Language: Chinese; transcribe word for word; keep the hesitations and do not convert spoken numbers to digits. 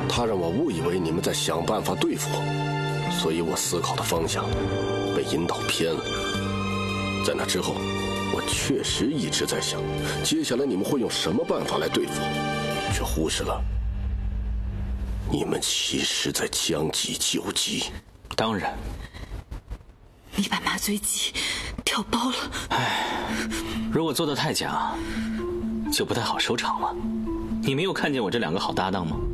他让我误以为你们在想办法对付我，所以我思考的方向被引导偏了。在那之后，我确实一直在想，接下来你们会用什么办法来对付我，却忽视了你们其实在将计就计。 当然， 你把麻醉剂调包了。 唉，如果做得太假，就不太好收场了。你没有看见我这两个好搭档吗？